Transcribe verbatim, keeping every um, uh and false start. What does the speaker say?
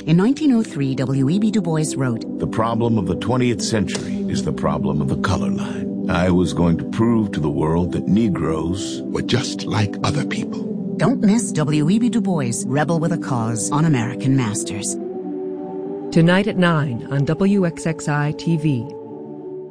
In nineteen oh three, W E B Du Bois wrote, "The problem of the twentieth century is the problem of the color line. I was going to prove to the world that Negroes were just like other people." Don't miss W E B Du Bois, Rebel with a Cause, on American Masters. Tonight at nine on W X X I T V.